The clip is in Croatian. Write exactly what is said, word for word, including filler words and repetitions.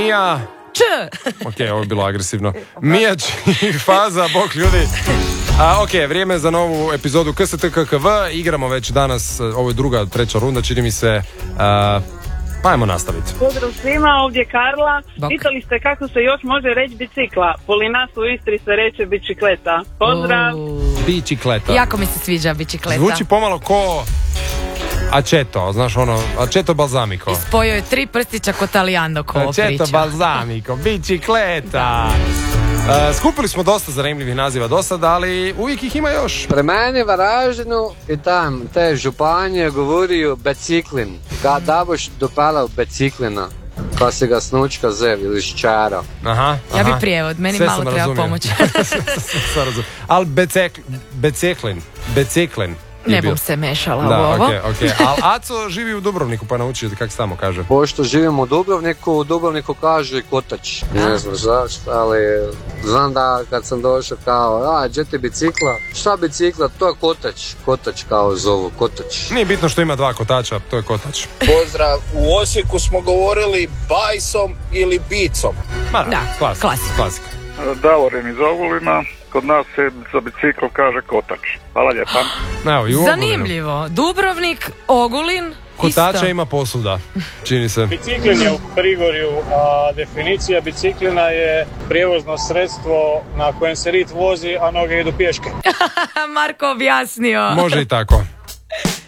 Mija... Č! Ok, ovo je bilo agresivno. Mijač i Faza, bok ljudi. A, ok, vrijeme za novu epizodu K S T K K V. Igramo već danas, ovo je druga, treća runda, čini mi se. A, pa ajmo nastaviti. Pozdrav svima, ovdje Karla. Bok. Pitali ste kako se još može reći bicikla. Poli nas u Istri se reče bicikleta. Pozdrav. Bicikleta. Jako mi se sviđa bicikleta. Zvuči pomalo ko... Aceto, znaš ono, aceto balzamico. Spojio je tri prstića ko Talijando ko ovo priča. Aceto balzamico, bicikleta. Uh, skupili smo dosta zanimljivih naziva do sada, ali uvijek ih ima još. Pri meni v Varaždinu i tam te županje govorijo biciklin. Kad da boš dopelal biciklina, pa si ga snučka zev ili ščara. Aha, Ja bi aha. prijevod, meni Sve malo sam treba razumio. pomoć. Sve razumio. Ali becek, biciklin, biciklin. je Ne bio. bom se mešala Da, u ovo. okej, okej. Ali Aco živi u Dubrovniku, pa nauči kako se tamo kaže. Pošto živim u Dubrovniku, u Dubrovniku kažu i kotač. Ne znam zašto, ali znam da kad sam došao kao, a, gdje ti bicikla? Šta bicikla? To je kotač. Kotač kao zovu, kotač. Nije bitno što ima dva kotača, to je kotač. Pozdrav, u Osijeku smo govorili bajsom ili bicom. Ma da, Da, klasika. klasika. klasika. Davorin iz Ogulina, kod nas se za bicikl kaže kotač. Hvala lijepa. Evo, i u Ogulinu. Zanimljivo. Dubrovnik, Ogulin, Kotača isto. ima posuda, čini se. Biciklin je u Prigorju, a definicija biciklina je prijevozno sredstvo na kojem se rit vozi, a noge idu pješke. Marko objasnio. Može i tako.